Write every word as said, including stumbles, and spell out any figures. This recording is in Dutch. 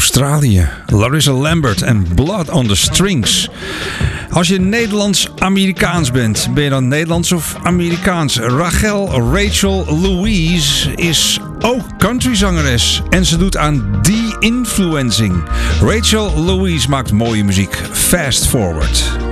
Australië. Larissa Lambert en Blood on the Strings. Als je Nederlands-Amerikaans bent, ben je dan Nederlands of Amerikaans? Rachel Rachel Louise is ook countryzangeres en ze doet aan de-influencing. Rachel Louise maakt mooie muziek. Fast Forward.